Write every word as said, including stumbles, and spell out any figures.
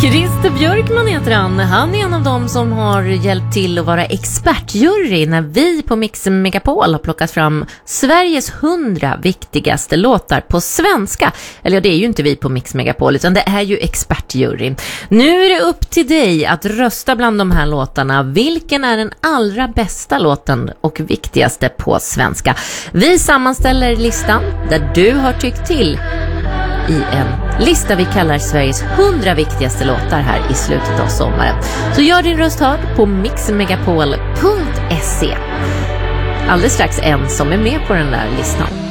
Christer Björkman heter han. Han är en av dem som har hjälpt till att vara expertjury när vi på Mix Megapol har plockat fram Sveriges hundra viktigaste låtar på svenska. Eller ja, det är ju inte vi på Mix Megapol utan det är ju expertjuryn. Nu är det upp till dig att rösta bland de här låtarna. Vilken är den allra bästa låten och viktigaste på svenska? Vi sammanställer listan där du har tyckt till i en lista vi kallar Sveriges hundra viktigaste låtar här i slutet av sommaren. Så gör din röst hörd på mix megapol punkt se. Alldeles strax en som är med på den där listan.